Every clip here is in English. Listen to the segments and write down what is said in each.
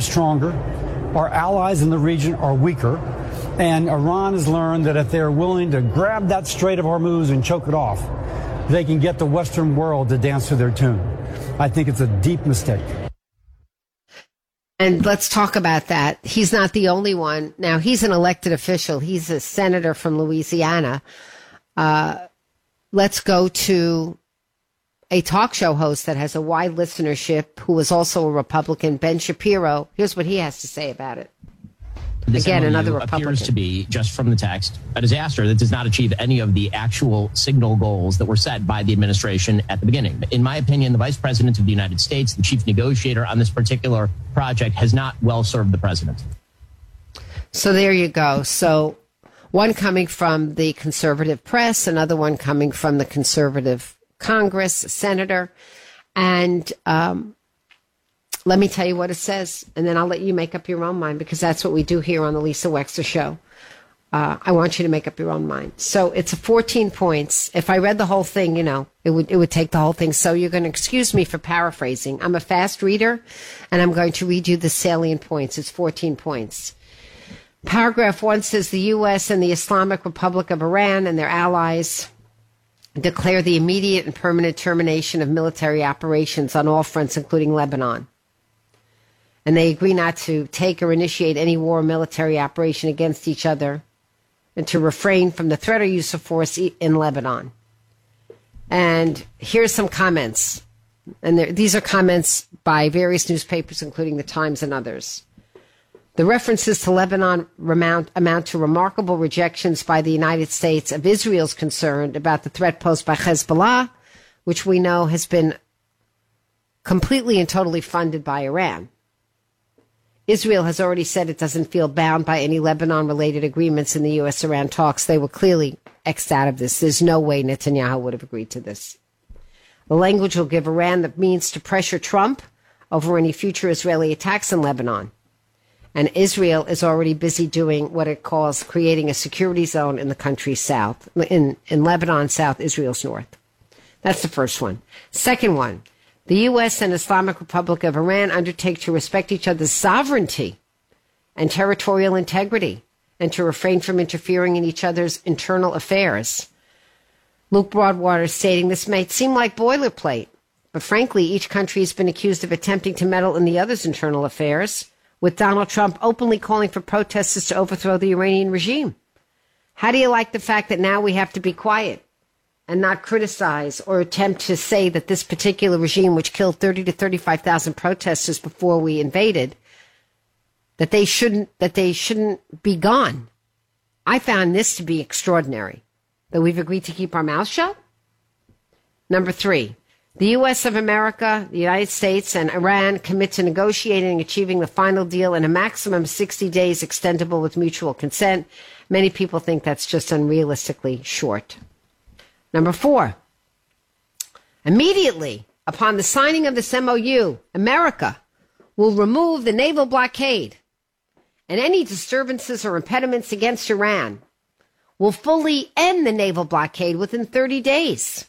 stronger, our allies in the region are weaker, and Iran has learned that if they're willing to grab that Strait of Hormuz and choke it off, they can get the Western world to dance to their tune. I think it's a deep mistake. And let's talk about that. He's not the only one. Now, he's an elected official. He's a senator from Louisiana. Let's go to a talk show host that has a wide listenership who is also a Republican, Ben Shapiro. Here's what he has to say about it. This Again, MOU another Republican. appears to be, just from the text, a disaster that does not achieve any of the actual signal goals that were set by the administration at the beginning. In my opinion, the Vice President of the United States, the chief negotiator on this particular project, has not well served the president. So there you go. So one coming from the conservative press, another one coming from the conservative Congress, senator. And let me tell you what it says, and then I'll let you make up your own mind, because that's what we do here on the Lisa Wexler Show. I want you to make up your own mind. So it's 14 points. If I read the whole thing, you know, it would take the whole thing. So you're going to excuse me for paraphrasing. I'm a fast reader, and I'm going to read you the salient points. It's 14 points. Paragraph 1 says the U.S. and the Islamic Republic of Iran and their allies declare the immediate and permanent termination of military operations on all fronts, including Lebanon. And they agree not to take or initiate any war or military operation against each other, and to refrain from the threat or use of force in Lebanon. And here's some comments. And these are comments by various newspapers, including The Times and others. The references to Lebanon amount to remarkable rejections by the United States of Israel's concern about the threat posed by Hezbollah, which we know has been completely and totally funded by Iran. Israel has already said it doesn't feel bound by any Lebanon-related agreements in the U.S.-Iran talks. They were clearly X'd out of this. There's no way Netanyahu would have agreed to this. The language will give Iran the means to pressure Trump over any future Israeli attacks in Lebanon. And Israel is already busy doing what it calls creating a security zone in the country's south, in Lebanon, South, Israel's north. That's the first one. Second one. The U.S. and Islamic Republic of Iran undertake to respect each other's sovereignty and territorial integrity, and to refrain from interfering in each other's internal affairs. Luke Broadwater stating, this may seem like boilerplate, but frankly, each country has been accused of attempting to meddle in the other's internal affairs, with Donald Trump openly calling for protesters to overthrow the Iranian regime. How do you like the fact that now we have to be quiet and not criticize or attempt to say that this particular regime, which killed 30 to 35,000 protesters before we invaded, that they shouldn't be gone? I found this to be extraordinary, that we've agreed to keep our mouths shut. Number 3, the U.S. of America, the United States, and Iran commit to negotiating and achieving the final deal in a maximum 60 days, extendable with mutual consent. Many people think that's just unrealistically short. Number 4, immediately upon the signing of this MOU, America will remove the naval blockade, and any disturbances or impediments against Iran will fully end the naval blockade within 30 days.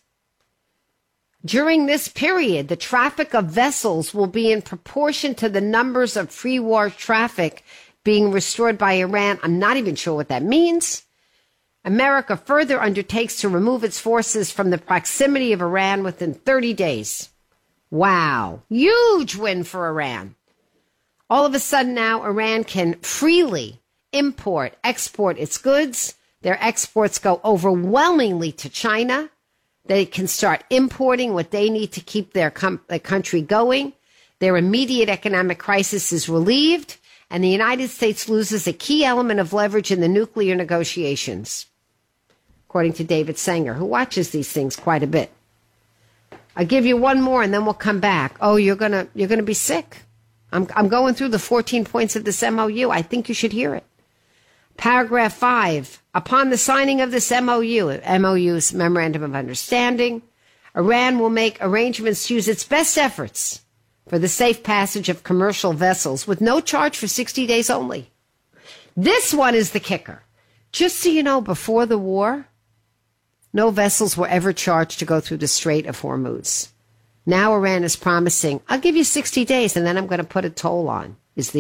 During this period, the traffic of vessels will be in proportion to the numbers of free war traffic being restored by Iran. I'm not even sure what that means. America further undertakes to remove its forces from the proximity of Iran within 30 days. Wow. Huge win for Iran. All of a sudden now, Iran can freely import, export its goods. Their exports go overwhelmingly to China. They can start importing what they need to keep their country going. Their immediate economic crisis is relieved, and the United States loses a key element of leverage in the nuclear negotiations, according to David Sanger, who watches these things quite a bit. I'll give you one more, and then we'll come back. Oh, you're gonna be sick. I'm going through the 14 points of this MOU. I think you should hear it. Paragraph 5, upon the signing of this MOU's Memorandum of Understanding, Iran will make arrangements to use its best efforts for the safe passage of commercial vessels with no charge for 60 days only. This one is the kicker. Just so you know, before the war, no vessels were ever charged to go through the Strait of Hormuz. Now Iran is promising, I'll give you 60 days and then I'm going to put a toll on.